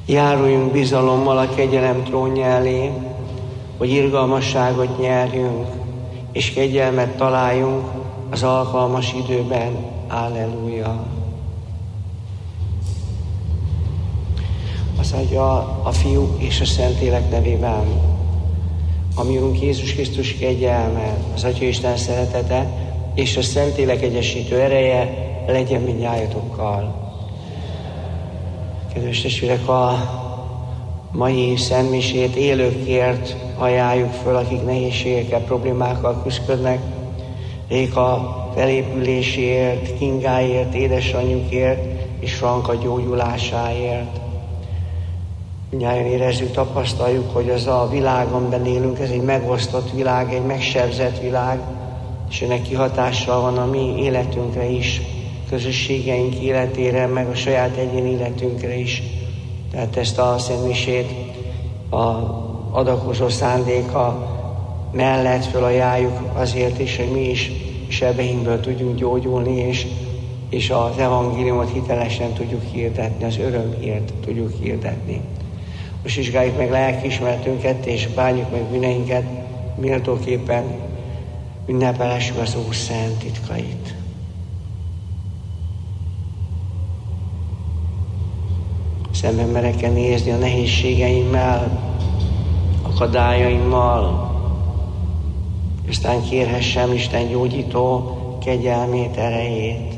Járuljunk bizalommal a kegyelem trónja elé, hogy irgalmasságot nyerjünk, és kegyelmet találjunk az alkalmas időben. Alleluja! Az Atya, a Fiú és a Szentlélek nevében, a mi Urunk Jézus Krisztus kegyelme, az Atya Isten szeretete és a Szentlélek egyesítő ereje legyen mindnyájatokkal. Kedves testvérek, a mai szentmisét élőkért ajánljuk föl, akik nehézségekkel, problémákkal küzdködnek. Réka felépüléséért, Kingáért, édesanyjukért és Franka gyógyulásáért. Mindnyájan érezzük, tapasztaljuk, hogy az a világ, amiben élünk, ez egy megosztott világ, egy megsebzett világ, és ennek kihatással van a mi életünkre is, közösségeink életére, meg a saját egyéni életünkre is. Tehát ezt a szentmisét a adakozó szándéka mellett felajánljuk azért is, hogy mi is sebeinkből tudjunk gyógyulni, és az evangéliumot hitelesen tudjuk hirdetni, az örömhírt tudjuk hirdetni. Most vizsgáljuk meg lelkiismeretünket, és bánjuk meg bűneinket, méltóképpen ünnepelessük az Úr szent titkait. Szemben mereken nézni a nehézségeimmel, akadályaimmal, aztán kérhessem Isten gyógyító kegyelmét, erejét.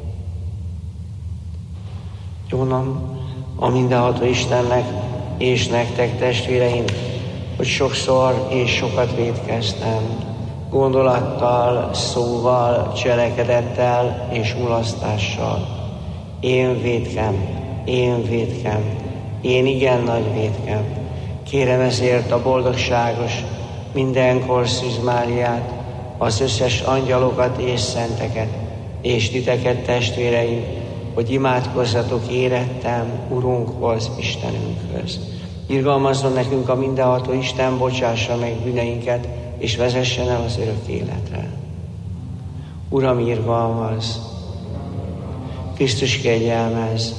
Jónom a mindenható Istennek és nektek, testvéreim, hogy sokszor és sokat vétkeztem, gondolattal, szóval, cselekedettel és mulasztással. Én vétkem, én igen nagy vétkem. Kérem ezért a boldogságos, mindenkor Szűz Máriát, az összes angyalokat és szenteket, és titeket, testvéreim, hogy imádkozzatok érettem Urunkhoz, Istenünkhöz. Irgalmazzon nekünk a mindenható Isten, bocsássa meg bűneinket, és vezessen el az örök életre. Uram, irgalmazz! Krisztus, kegyelmezz!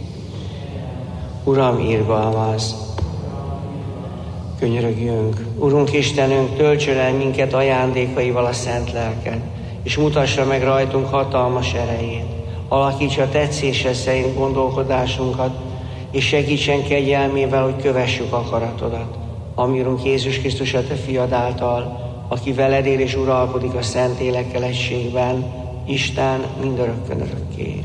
Uram, irgalmazz! Könyörögjünk! Urunk Istenünk, töltsön el minket ajándékaival a szent lelket, és mutassa meg rajtunk hatalmas erejét. Alakítsa tetszése szerint gondolkodásunkat, és segítsen kegyelmével, hogy kövessük akaratodat. Ami Urunk Jézus Krisztus, a Te fiad által, aki veled él és uralkodik a szent élekkel egységben, Isten mindörökkön örökké.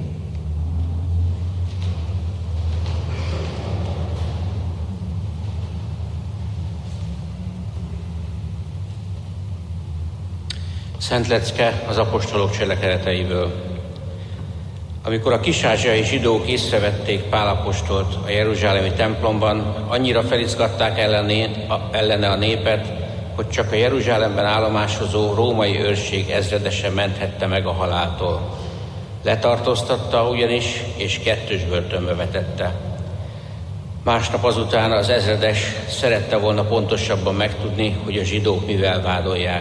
Szent lecke az apostolok cselekedeteiből. Amikor a kis-ázsiai zsidók észrevették Pál apostolt a jeruzsálemi templomban, annyira felizgatták ellene a népet, hogy csak a Jeruzsálemben állomásozó római őrség ezredese menthette meg a haláltól. Letartóztatta ugyanis, és 2 börtönbe vetette. Másnap azután az ezredes szerette volna pontosabban megtudni, hogy a zsidók mivel vádolják.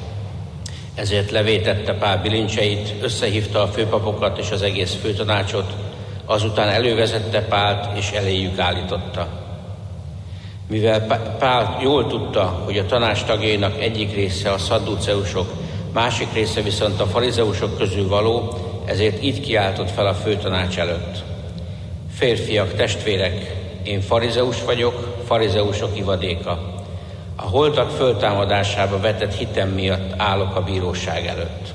Ezért levétette Pál bilincseit, összehívta a főpapokat és az egész főtanácsot, azután elővezette Pált és eléjük állította. Mivel Pál jól tudta, hogy a tanács tagjainak egyik része a szadduceusok, másik része viszont a farizeusok közül való, ezért így kiáltott fel a főtanács előtt. Férfiak, testvérek, én farizeus vagyok, farizeusok ivadéka. A holtak föltámadásába vetett hitem miatt állok a bíróság előtt.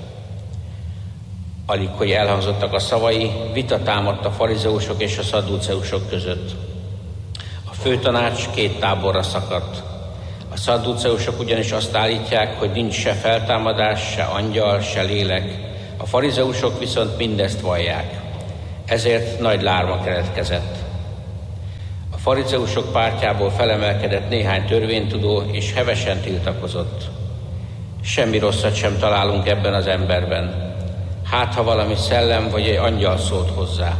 Alig, hogy elhangzottak a szavai, vita támadt a farizeusok és a szadduceusok között. A főtanács 2 táborra szakadt. A szadduceusok ugyanis azt állítják, hogy nincs se feltámadás, se angyal, se lélek. A farizeusok viszont mindezt vallják. Ezért nagy lárma keletkezett. A farizeusok pártjából felemelkedett néhány törvénytudó, és hevesen tiltakozott. Semmi rosszat sem találunk ebben az emberben. Hát, ha valami szellem vagy egy angyal szólt hozzá.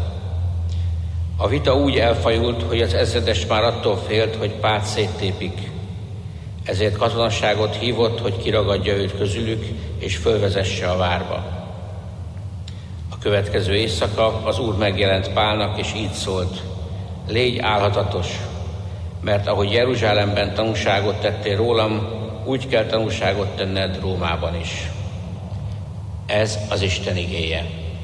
A vita úgy elfajult, hogy az ezredes már attól félt, hogy Pált széttépik. Ezért katonaságot hívott, hogy kiragadja őt közülük, és fölvezesse a várba. A következő éjszaka az Úr megjelent Pálnak, és így szólt: légy álhatatos, mert ahogy Jeruzsálemben tanúságot tettél rólam, úgy kell tanúságot tenned Rómában is. Ez az Isten igéje.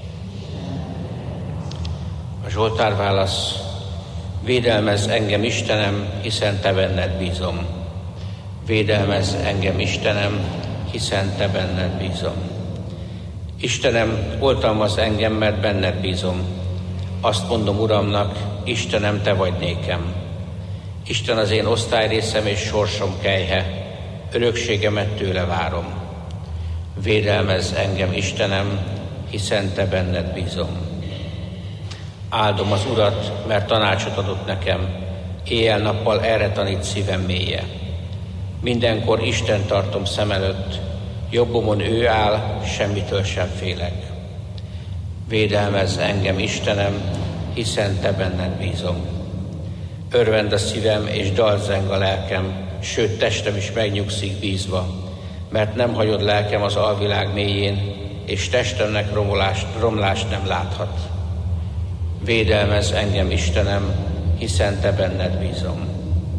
A Zsoltárválasz: védelmezz engem, Istenem, hiszen te benned bízom. Védelmezz engem, Istenem, hiszen te benned bízom. Istenem, oltalmazz engem, mert benned bízom. Azt mondom Uramnak, Istenem, te vagy nékem. Isten az én osztályrészem és sorsom kelyhe, örökségemet tőle várom. Védelmezz engem, Istenem, hiszen te benned bízom. Áldom az Urat, mert tanácsot adott nekem, éjjel-nappal erre tanít szívem mélye. Mindenkor Isten tartom szem előtt, jobbomon ő áll, semmitől sem félek. Védelmezz engem, Istenem, hiszen te benned bízom. Örvend a szívem és dalt zeng a lelkem, sőt testem is megnyugszik bízva, mert nem hagyod lelkem az alvilág mélyén, és testemnek romlást nem láthat. Védelmezz engem, Istenem, hiszen te benned bízom.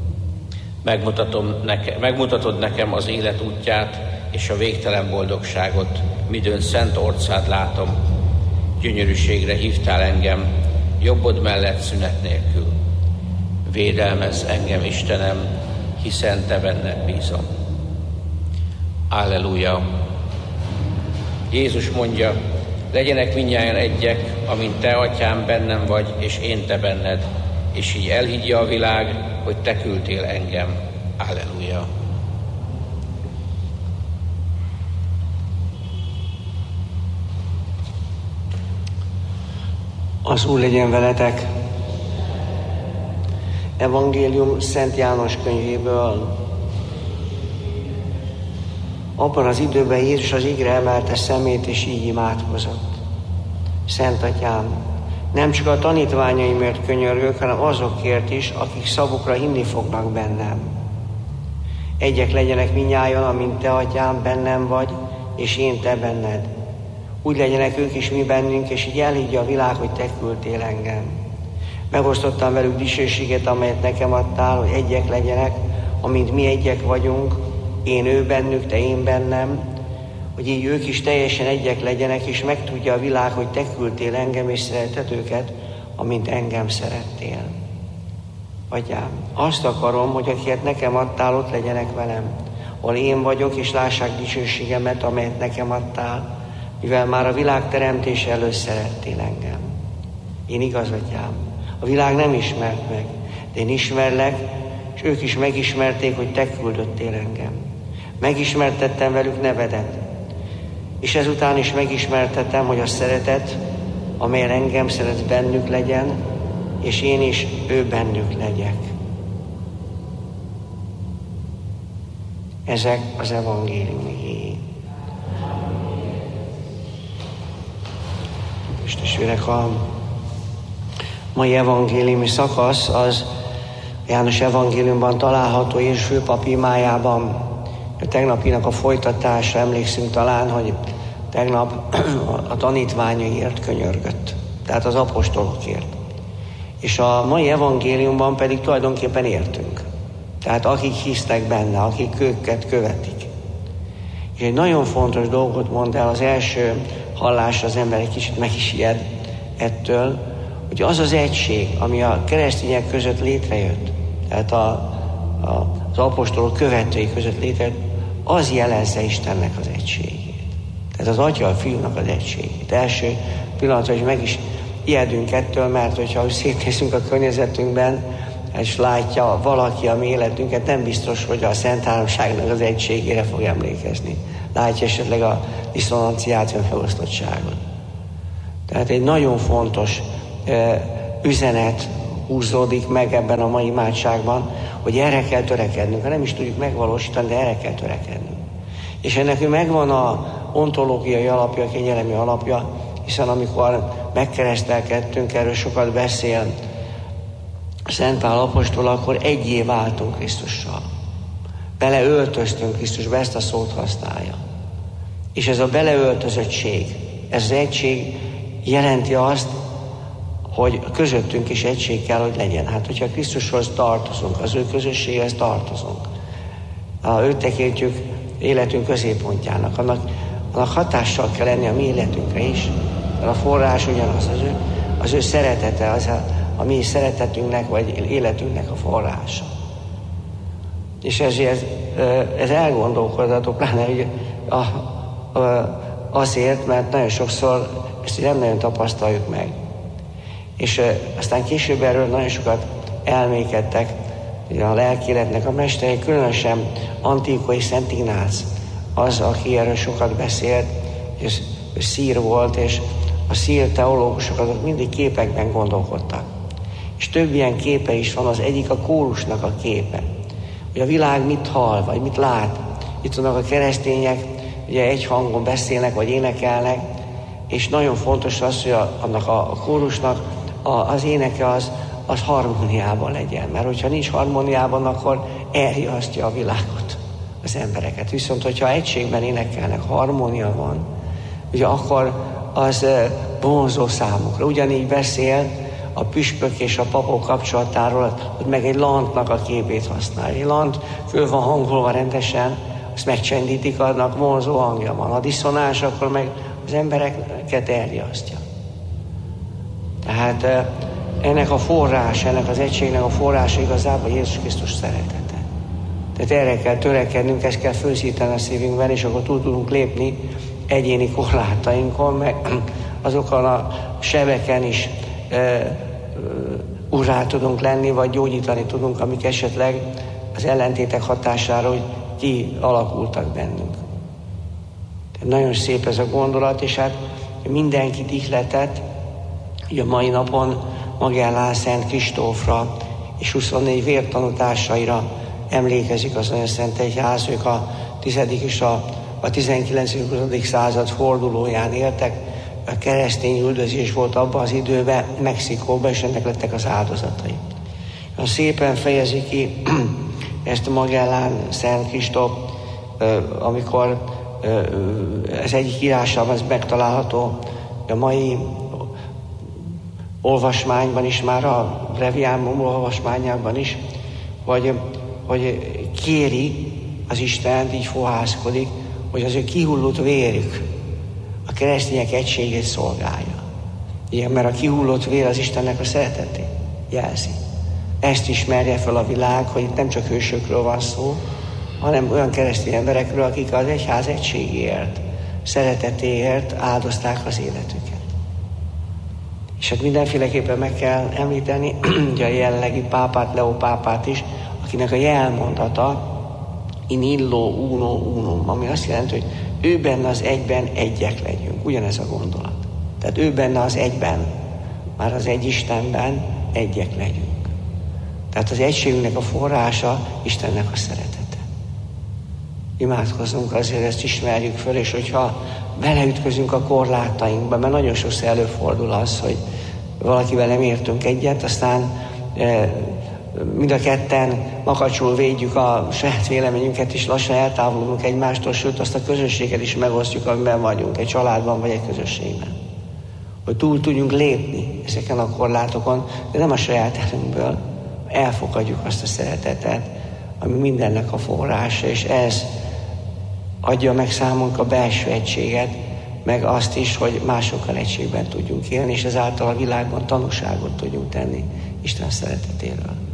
Megmutatod nekem az élet útját és a végtelen boldogságot, midőn szent orcád látom. Gyönyörűségre hívtál engem, jobbod mellett szünet nélkül. Védelmezz engem, Istenem, hiszen te benned bízom. Alleluja! Jézus mondja, legyenek mindnyájan egyek, amint te, Atyám, bennem vagy, és én te benned, és így elhiggye a világ, hogy te küldtél engem. Alleluja! Az Úr legyen veletek! Evangélium Szent János könyvéből. Abban az időben Jézus az égre emelte szemét, és így imádkozott. Szent Atyám, nem csak a tanítványaimért könyörgök, hanem azokért is, akik szavukra hinni fognak bennem. Egyek legyenek mindnyájan, amint te, Atyám, bennem vagy, és én te benned. Úgy legyenek ők is mi bennünk, és így elhiggye a világ, hogy te küldtél engem. Megosztottam velük dicsőséget, amelyet nekem adtál, hogy egyek legyenek, amint mi egyek vagyunk, én ő bennük, te én bennem, hogy így ők is teljesen egyek legyenek, és megtudja a világ, hogy te küldtél engem, és szereted őket, amint engem szerettél. Atyám, azt akarom, hogy akiket nekem adtál, ott legyenek velem, ahol én vagyok, és lássák dicsőségemet, amelyet nekem adtál, mivel már a világ teremtése előtt szerettél engem. Én igaz, Atyám, a világ nem ismert meg, de én ismerlek, és ők is megismerték, hogy te küldöttél engem. Megismertettem velük nevedet, és ezután is megismertettem, hogy a szeretet, amelyen engem szeretsz, bennük legyen, és én is ő bennük legyek. Ezek az evangélium igéi. És testvérek, a mai evangéliumi szakasz az János evangéliumban található, és főpap imájában. A tegnapinak a folytatása, emlékszünk talán, hogy tegnap a tanítványaiért könyörgött, tehát az apostolokért. És a mai evangéliumban pedig tulajdonképpen értünk. Tehát akik hisznek benne, akik őket követik. És egy nagyon fontos dolgot mond el, az első hallásra az ember egy kicsit meg is ijed ettől, hogy az az egység, ami a keresztények között létrejött, tehát az apostolok követői között létrejött, az jelezze Istennek az egységét. Tehát az Atya a Fiúnak az egységét. Első pillanatra, hogy meg is ijedünk ettől, mert hogyha szétnézünk a környezetünkben, és látja valaki a mi életünket, nem biztos, hogy a Szent Háromságnak az egységére fog emlékezni. Látja esetleg a diszonanciát, vagy a megosztottságot. Tehát egy nagyon fontos üzenet húzódik meg ebben a mai imádságban, hogy erre kell törekednünk. Ha nem is tudjuk megvalósítani, de erre kell törekednünk. És ennek megvan a ontológiai alapja, a kegyelemi alapja, hiszen amikor megkeresztelkedtünk, erről sokat beszél Szent Pál apostol, akkor egyé váltunk Krisztussal. Beleöltöztünk Krisztusba, ezt a szót használja. És ez a beleöltözöttség, ez az egység jelenti azt, hogy közöttünk is egység kell, hogy legyen. Hát, hogyha Krisztushoz tartozunk, az ő közösséghez tartozunk, őt tekintjük életünk középpontjának, annak hatással kell lenni a mi életünkre is. Mert a forrás ugyanaz, az ő szeretete, az a mi szeretetünknek, vagy életünknek a forrása. És ez elgondolkodható, pláne hogy azért, mert nagyon sokszor ezt nem nagyon tapasztaljuk meg. És aztán később erről nagyon sokat elmékedtek a lelkéletnek a mesterei, különösen Antíko és Szent Ignác, az, aki erről sokat beszélt, és szír volt, és a szír teológusok azok mindig képekben gondolkodtak. És több ilyen képe is van, az egyik a kórusnak a képe. Hogy a világ mit hall, vagy mit lát. Itt vannak a keresztények, ugye egy hangon beszélnek, vagy énekelnek, és nagyon fontos az, hogy annak a kórusnak az éneke az harmóniában legyen. Mert hogyha nincs harmóniában, akkor elriasztja a világot, az embereket. Viszont, hogyha egységben énekelnek, harmónia van, ugye akkor az vonzó számukra. Ugyanígy beszél a püspök és a papok kapcsolatáról, hogy meg egy lantnak a képét használja. Egy lant föl van hangolva rendesen, azt megcsendítik, annak vonzó hangja van. A diszonás akkor meg az embereket elriasztja. Tehát ennek a forrás, ennek az egységnek a forrása igazából Jézus Krisztus szeretete. Tehát erre kell törekednünk, ezt kell fölszíteni a szívünkben, és akkor túl tudunk lépni egyéni korlátainkon, meg azokon a sebeken is urrá tudunk lenni, vagy gyógyítani tudunk, amik esetleg az ellentétek hatására hogy kialakultak bennünk. Tehát nagyon szép ez a gondolat, és hát mindenkit ihletett, hogy a mai napon Magellán Szent Kristófra és 24 vértanútársaira emlékezik az Nagyon Szent Egyház. Ők a 10. és a 19. század fordulóján éltek. A keresztény üldözés volt abban az időben Mexikóban, és ennek lettek az áldozatai. Szépen fejezi ki ezt Magellán Szent Kristóf, amikor ez egyik írásában ez megtalálható a mai olvasmányban is, már a Breviárium olvasmányában is, hogy kéri az Istent, így fohászkodik, hogy az ő kihullott vérük a keresztények egységét szolgálja. Igen, mert a kihullott vér az Istennek a szeretetét jelzi. Ezt ismerje fel a világ, hogy itt nem csak hősökről van szó, hanem olyan keresztény emberekről, akik az egyház egységéért, szeretetéért áldozták az életüket. És hát mindenféleképpen meg kell említeni a jelenlegi pápát, Leó pápát is, akinek a jelmondata in illo uno unum, ami azt jelenti, hogy ő benne az egyben egyek legyünk. Ugyanez a gondolat. Tehát ő benne az egyben, már az egy Istenben egyek legyünk. Tehát az egységünknek a forrása Istennek a szeretete. Imádkozzunk azért, ezt ismerjük föl, és hogyha beleütközünk a korlátainkba, mert nagyon sokszor előfordul az, hogy valakivel nem értünk egyet, aztán mind a ketten makacsul védjük a saját véleményünket, és lassan eltávolulunk egymástól, sőt azt a közösséget is megosztjuk, amiben vagyunk, egy családban vagy egy közösségben. Hogy túl tudjunk lépni ezeken a korlátokon, de nem a saját erőnkből. Elfogadjuk azt a szeretetet, ami mindennek a forrása, és ez adja meg számunkra a belső egységet, meg azt is, hogy másokkal egységben tudjunk élni, és ezáltal a világban tanúságot tudjunk tenni Isten szeretetéről.